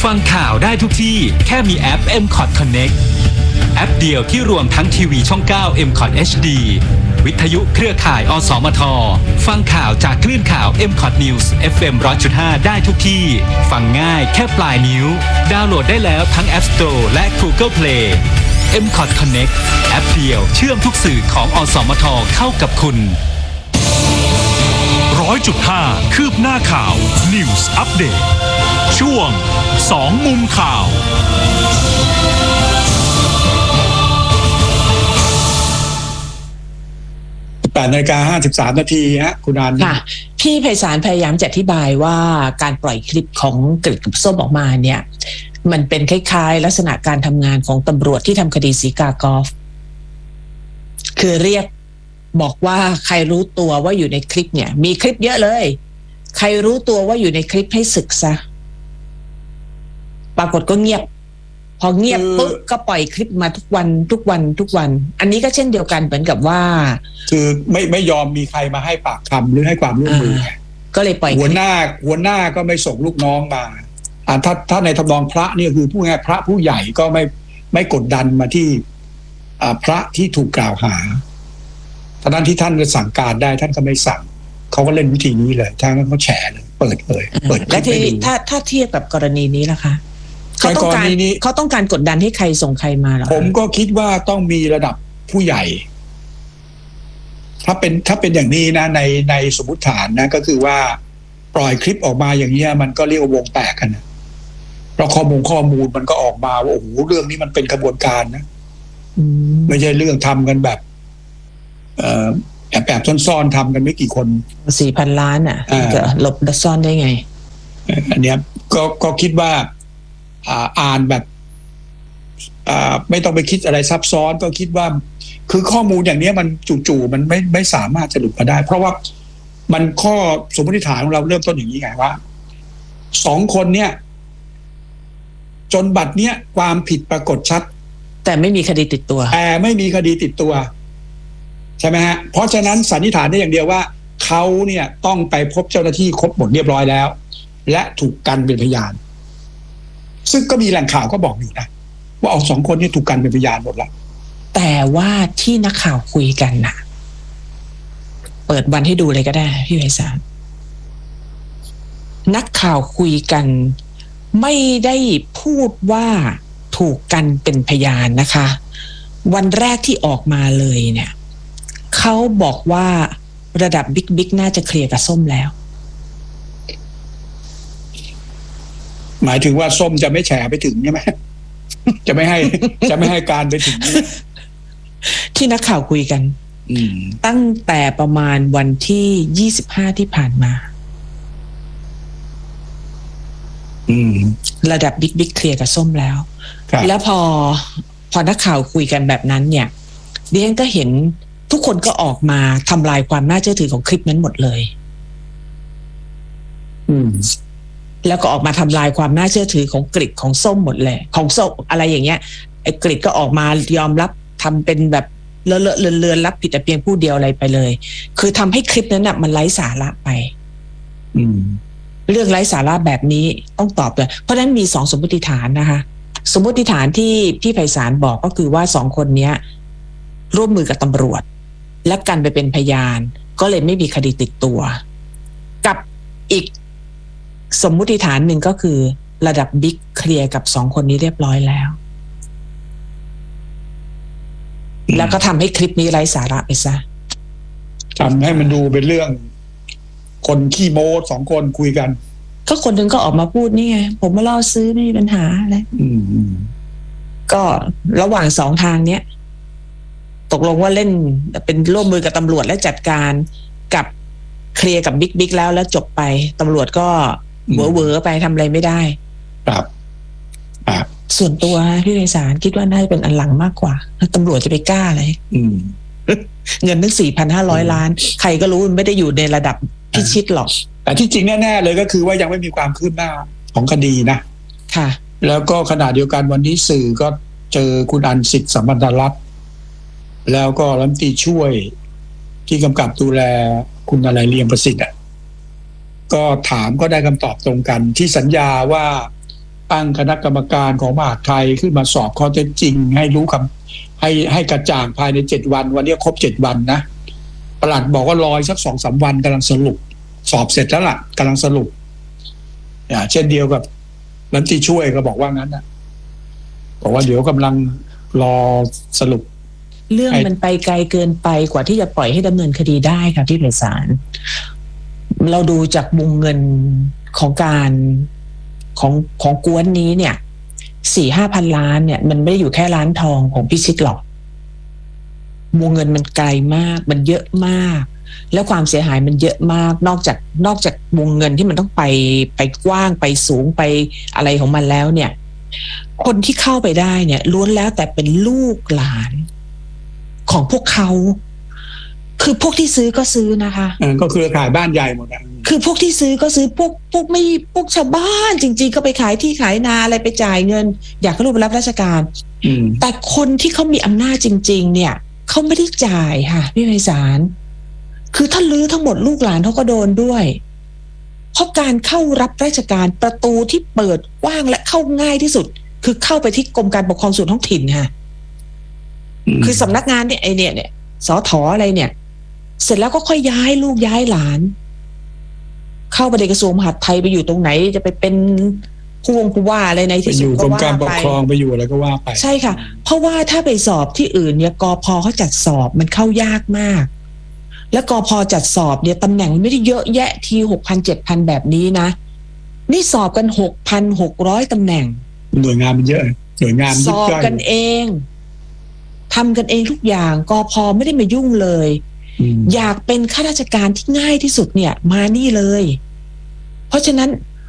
ฟังข่าวได้ทุกที่แค่มีแอป MCOT Connect แอปเดียวที่รวมทั้งทีวีช่อง 9 MCOT HD วิทยุเครือข่ายอสมทฟังข่าวจากคลื่นข่าว MCOT News FM 100.5 ได้ทุกที่ฟังง่ายแค่ปลายนิ้วดาวน์โหลดได้แล้วทั้ง App Store และ Google Play MCOT Connect แอปเดียวเชื่อมทุกสื่อของอสมทเข้ากับคุณ 100.5 คืบหน้าข่าว News Update ช่วง2มุมข่าว 8:53 นาทีฮะคุณอันค่ะพี่ไพศาลพยายามจะอธิบายว่าการปล่อยคลิปของกฤษกับส้มออกมาเนี่ยมันเป็นคล้ายๆลักษณะการทำงานของตำรวจที่ทำคดีสีกากอล์ฟคือเรียกบอกว่าใครรู้ตัวว่าอยู่ในคลิปเนี่ยมีคลิปเยอะเลยใครรู้ตัวว่าอยู่ในคลิปให้สึกซะปรากฏก็เงียบพอเงียบปุ๊บก็ปล่อยคลิปมาทุกวันอันนี้ก็เช่นเดียวกันเหมือนกับว่าคือไม่ยอมมีใครมาให้ปากคำหรือให้ความร่วมมือก็เลยปล่อยหัวหน้าก็ไม่ส่งลูกน้องมาถ้าในทำนองพระเนี่ยคือผู้ง่ายพระผู้ใหญ่ก็ไม่กดดันมาที่พระที่ถูกกล่าวหาตอนนั้นที่ท่านจะสั่งการได้ท่านก็ไม่สั่งเขาก็เล่นวิธีนี้เลยท่านก็แฉเลยเปิดและทีนี้ถ้าเทียบกับกรณีนี้ล่ะคะเขาต้องการกดดันให้ใครส่งใครมาหรอผมก็คิดว่าต้องมีระดับผู้ใหญ่ถ้าเป็นอย่างนี้นะในสมมติฐานนะก็คือว่าปล่อยคลิปออกมาอย่างนี้มันก็เรียกว่าวงแตกกันนะเพราะข้อมูลมันก็ออกมาว่าโอ้โหเรื่องนี้มันเป็นกระบวนการนะไม่ใช่เรื่องทำกันแบบแอบซ่อนทำกันไม่กี่คน 4,000 ล้านอ่ะจะหลบซ่อนได้ไงอันเนี้ยก็คิดว่าอ่านแบบไม่ต้องไปคิดอะไรซับซ้อนก็คิดว่าคือข้อมูลอย่างนี้มันจู่ๆมันไม่สามารถจะหลุดมาได้เพราะว่ามันข้อสมมติฐานของเราเริ่มต้นอย่างนี้ไงว่า2 คนเนี่ยจนบัดเนี้ยความผิดปรากฏชัดแต่ไม่มีคดีติดตัวใช่ไหมฮะเพราะฉะนั้นสันนิษฐานได้อย่างเดียวว่าเขาเนี่ยต้องไปพบเจ้าหน้าที่ครบหมดเรียบร้อยแล้วและถูกกันเป็นพยานซึ่งก็มีแหล่งข่าวก็บอกอยู่นะว่าเอา2 คนนี้ถูกกันเป็นพยานหมดแล้วแต่ว่าที่นักข่าวคุยกันน่ะเปิดวันให้ดูเลยก็ได้พี่ไพศาลนักข่าวคุยกันไม่ได้พูดว่าถูกกันเป็นพยานนะคะวันแรกที่ออกมาเลยเนี่ยเขาบอกว่าระดับบิ๊กน่าจะเคลียร์กับส้มแล้วหมายถึงว่าส้มจะไม่แฉไปถึงใช่ไหมจะไม่ให้การไปถึงที่นักข่าวคุยกันตั้งแต่ประมาณวันที่25ที่ผ่านมาระดับบิ๊กเคลียร์กับส้มแล้วแล้วพอนักข่าวคุยกันแบบนั้นเนี่ยดิฉันก็เห็นทุกคนก็ออกมาทำลายความน่าเชื่อถือของคลิปนั้นหมดเลยแล้วก็ออกมาทำลายความน่าเชื่อถือของกฤษของส้มหมดเลยของส้มอะไรอย่างเงี้ยไอ้กฤษก็ออกมายอมรับทำเป็นแบบเลอะเลือนรับผิดแต่เพียงผู้เดียวอะไรไปเลยคือทำให้คลิปนั้นน่ะมันไร้สาระไปเรื่องไร้สาระแบบนี้ต้องตอบเลยเพราะฉะนั้นมี2 สมมติฐานนะคะสมมติฐานที่พี่ไพศาลบอกก็คือว่า2 คนนี้ร่วมมือกับตำรวจและกันไปเป็นพยานก็เลยไม่มีคดีติดตัวกับอีกสมมุติฐานหนึ่งก็คือระดับบิ๊กเคลียร์กับ2 คนนี้เรียบร้อยแล้วแล้วก็ทำให้คลิปนี้ไร้สาระไปซะทำให้มันดูเป็นเรื่องคนขี้โม้2 คนคุยกันก็คนหนึ่งก็ออกมาพูดนี่ไงผมมาล่อซื้อไม่มีปัญหาอะไรก็ระหว่าง2 ทางเนี้ยตกลงว่าเล่นเป็นร่วมมือกับตำรวจและจัดการกับเคลียร์กับบิ๊กแล้วจบไปตำรวจก็เวอไปทำอะไรไม่ได้ครับส่วนตัวพี่ไพศาลคิดว่าน่าจะเป็นอันหลังมากกว่าตำรวจจะไปกล้าอะไรเงินตั้ง 4,500 ล้านใครก็รู้มันไม่ได้อยู่ในระดับพิชิตหรอกแต่ที่จริงแน่ๆเลยก็คือว่ายังไม่มีความคืบหน้าของคดีนะค่ะแล้วก็ขณะเดียวกันวันนี้สื่อก็เจอคุณอันสิทธิ์สัมพันธรัตน์แล้วก็รัฐมนตรีช่วยที่กำกับดูแลคุณอะไรเลียงประสิทธิ์ก็ถามก็ได้คำตอบตรงกันที่สัญญาว่าตั้งคณะกรรมการของมหาดไทยขึ้นมาสอบข้อเท็จจริงให้รู้ให้กระจ่างภายใน7 วันวันนี้ครบ7 วันนะปลัดบอกว่ารอสัก2-3 วันกำลังสรุปสอบเสร็จแล้วล่ะกำลังสรุปเช่นเดียวกับรัฐมนตรีช่วยก็บอกว่างั้นนะบอกว่าเดี๋ยวกำลังรอสรุปเรื่องมันไปไกลเกินไปกว่าที่จะปล่อยให้ดำเนินคดีได้ค่ะพี่ไพศาลเราดูจากวงเงินของการของกวนนี้เนี่ย 4-5 พันล้านเนี่ยมันไม่ได้อยู่แค่ร้านทองของพิชิตหรอกวงเงินมันไกลมากมันเยอะมากแล้วความเสียหายมันเยอะมากนอกจากวงเงินที่มันต้องไปกว้างไปสูงไปอะไรของมันแล้วเนี่ยคนที่เข้าไปได้เนี่ยล้วนแล้วแต่เป็นลูกหลานของพวกเขาคือพวกที่ซื้อก็ซื้อนะคะก็คือขายบ้านใหญ่หมดนะคือพวกที่ซื้อก็ซื้อพวกชาวบ้านจริงๆก็ไปขายที่ขายนาอะไรไปจ่ายเงินอยากให้ลูกไปรับราชการแต่คนที่เขามีอำนาจจริงๆเนี่ยเขาไม่ได้จ่ายค่ะพี่ไพศาลคือถ้าลื้อทั้งหมดลูกหลานเขาก็โดนด้วยเพราะการเข้ารับราชการประตูที่เปิดกว้างและเข้าง่ายที่สุดคือเข้าไปที่กรมการปกครองส่วนท้องถิ่นค่ะคือสำนักงานเนี่ยไอเนี่ยสถ.อะไรเนี่ยเสร็จแล้วก็ค่อยย้ายลูกย้ายหลานเข้าไปในกระทรวงมหาดไทยไปอยู่ตรงไหนจะไปเป็นผู้ว่าอะไรในที่สุดก็ว่าไปอยู่กรมการปกครองไปอยู่อะไรก็ว่าไปใช่ค่ะเพราะว่าถ้าไปสอบที่อื่นเนี่ยกพ.เขาจัดสอบมันเข้ายากมากและกพ.จัดสอบเนี่ยตำแหน่งไม่ได้เยอะแยะที 6,000-7,000 แบบนี้นะนี่สอบกัน 6,600 ตำแหน่งหน่วยงานมันเยอะหน่วยงานสอบกันเองทำกันเองทุกอย่างกพ.ไม่ได้มายุ่งเลยอยากเป็นข้าราชการที่ง่ายที่สุดเนี่ยมานี่เลยเพราะฉะนั้น